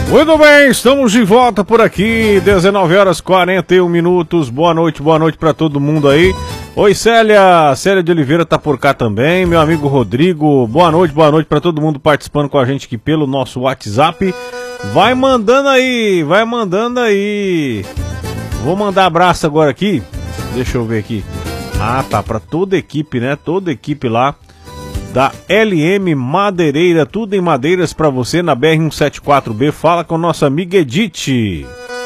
Muito bem, estamos de volta por aqui, 19 horas 41 minutos. Boa noite pra todo mundo aí. Oi, Célia de Oliveira tá por cá também, meu amigo Rodrigo. Boa noite pra todo mundo participando com a gente aqui pelo nosso WhatsApp. Vai mandando aí. Vou mandar abraço agora aqui. Deixa eu ver aqui. Ah, tá, pra toda a equipe, né? Toda a equipe lá da LM Madeireira, tudo em madeiras pra você na BR-174B. Fala com nossa amiga Edith.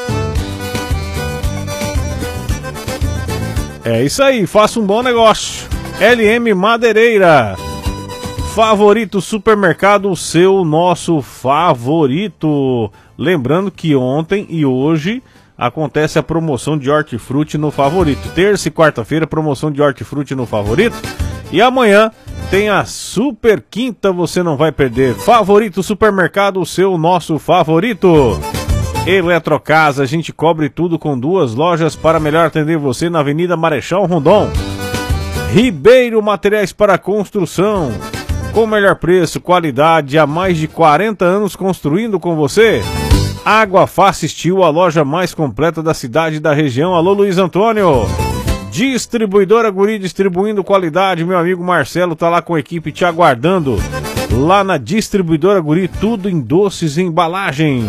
É isso aí, faça um bom negócio. LM Madeireira, Favorito Supermercado, o seu, nosso favorito. Lembrando que ontem e hoje acontece a promoção de hortifruti no Favorito. Terça e quarta-feira, promoção de hortifruti no Favorito. E amanhã tem a Super Quinta, você não vai perder. Favorito Supermercado, o seu, nosso favorito. Eletrocasa, a gente cobre tudo com 2 lojas para melhor atender você na Avenida Marechal Rondon. Ribeiro Materiais para Construção, com melhor preço, qualidade, há mais de 40 anos construindo com você. Água Fácil Steel, a loja mais completa da cidade e da região. Alô, Luiz Antônio. Distribuidora Guri, distribuindo qualidade. Meu amigo Marcelo tá lá com a equipe te aguardando. Lá na Distribuidora Guri, tudo em doces e embalagem.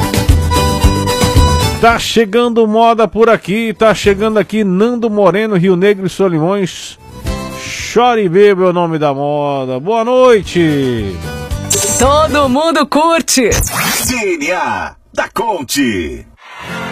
Tá chegando moda por aqui, tá chegando aqui Nando Moreno, Rio Negro e Solimões. Chore e beba é o nome da moda. Boa noite. Todo mundo curte. DNA da Conte.